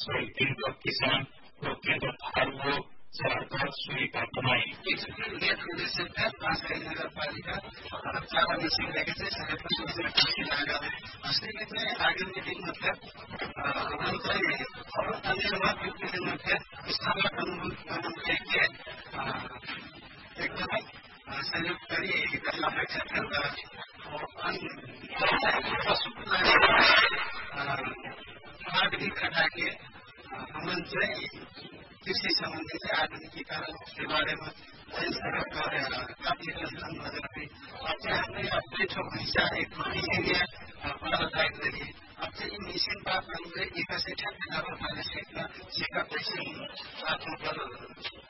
soybean किसान केन्द्र थारू सरकार सुविधा बनाई नगरपालिका चारा मिसिङ चाहिँ आगामी दिनमा एकदमै सहयोग गरी अपेक्षा आधुनिक घटाके हमन चाहिँ कृषि सम्बन्धी आधुनिकीकरण के बारेमा काफी हिस्सा अब चाहिँ मिशन बात एक 168 नगरपालिका